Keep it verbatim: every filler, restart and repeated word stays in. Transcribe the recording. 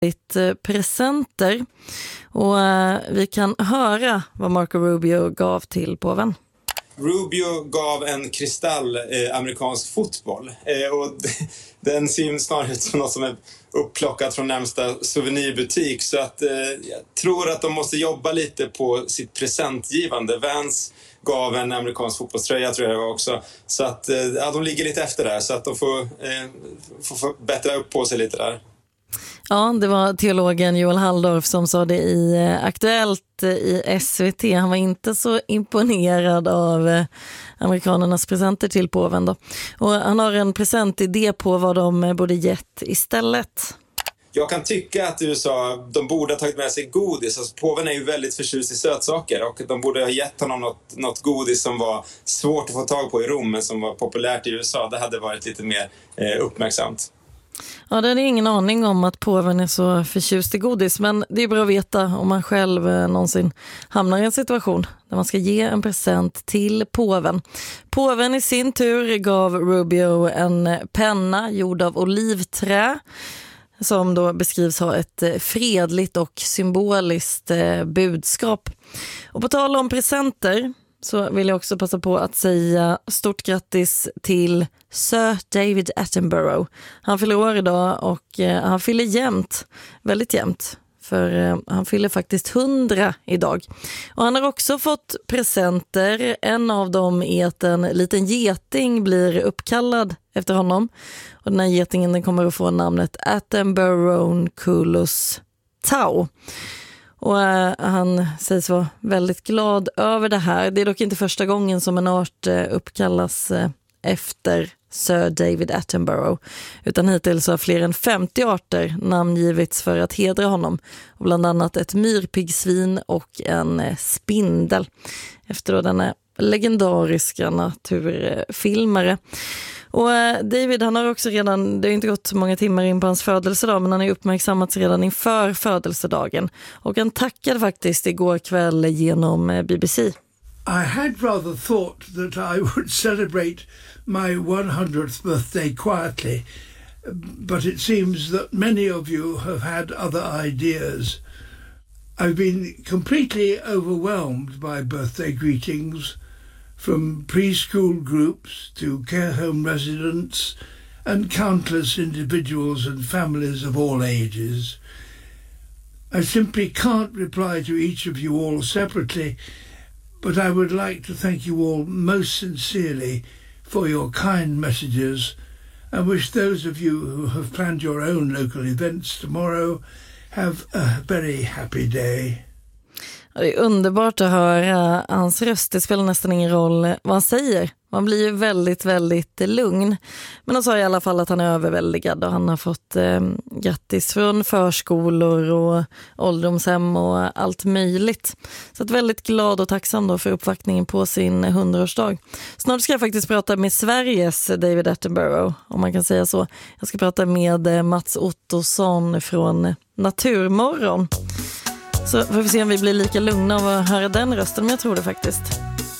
presenter och vi kan höra vad Marco Rubio gav till påven. Rubio gav en kristall eh, amerikansk fotboll eh, och den ser snarare ut som något som är upplockat från närmsta souvenirbutik, så att eh, jag tror att de måste jobba lite på sitt presentgivande. Vans gav en amerikansk fotbollströja, tror jag det var också, så att eh, ja, de ligger lite efter där, så att de får, eh, får, får bättra upp på sig lite där. Ja, det var teologen Joel Halldorf som sa det i Aktuellt i S V T. Han var inte så imponerad av amerikanernas presenter till påven då. Och han har en presentidé på vad de borde gett istället. Jag kan tycka att U S A, de borde ha tagit med sig godis. Alltså, påven är ju väldigt förtjust i sötsaker och de borde ha gett honom något, något godis som var svårt att få tag på i Rom men som var populärt i U S A. Det hade varit lite mer eh, uppmärksamt. Ja, det är ingen aning om att påven är så förtjust i godis, men det är bra att veta om man själv någonsin hamnar i en situation där man ska ge en present till påven. Påven i sin tur gav Rubio en penna gjord av olivträ som då beskrivs ha ett fredligt och symboliskt budskap. Och på tal om presenter så vill jag också passa på att säga stort grattis till Sir David Attenborough. Han fyller år idag och eh, han fyller jämnt, väldigt jämnt. För eh, han fyller faktiskt hundra idag. Och han har också fått presenter. En av dem är att en liten geting blir uppkallad efter honom. Och den här getingen den kommer att få namnet Attenborough Tau. Och äh, han sägs vara väldigt glad över det här. Det är dock inte första gången som en art äh, uppkallas äh, efter Sir David Attenborough. Utan hittills har fler än femtio arter namngivits för att hedra honom. Och bland annat ett myrpiggsvin och en äh, spindel. Efter då denna legendariska naturfilmare. Och David, han har också redan, det har inte gått många timmar in på hans födelsedag, men han har uppmärksammats redan inför födelsedagen. Och han tackade faktiskt igår kväll genom B B C. I had rather thought that I would celebrate my hundredth birthday quietly, but it seems that many of you have had other ideas. I've been completely overwhelmed by birthday greetings, from preschool groups to care home residents and countless individuals and families of all ages. I simply can't reply to each of you all separately, but I would like to thank you all most sincerely for your kind messages and wish those of you who have planned your own local events tomorrow have a very happy day. Det är underbart att höra hans röst. Det spelar nästan ingen roll vad han säger. Man blir ju väldigt, väldigt lugn. Men han sa i alla fall att han är överväldigad och han har fått eh, grattis från förskolor och ålderdomshem och allt möjligt. Så att väldigt glad och tacksam då för uppvaktningen på sin hundraårsdag. Snart ska jag faktiskt prata med Sveriges David Attenborough, om man kan säga så. Jag ska prata med Mats Ottosson från Naturmorgon. Så får vi se om vi blir lika lugna av att höra den rösten, men jag tror det faktiskt.